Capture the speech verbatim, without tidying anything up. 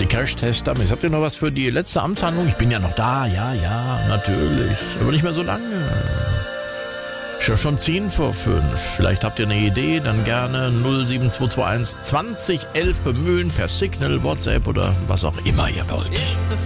Crash-Test Dummies. Habt ihr noch was für die letzte Amtshandlung? Ich bin ja noch da, ja, ja, natürlich. Aber nicht mehr so lange. Ich höre schon zehn vor fünf. Vielleicht habt ihr eine Idee, dann gerne null sieben zwei zwei eins zwanzig elf bemühen per Signal, WhatsApp oder was auch immer ihr wollt.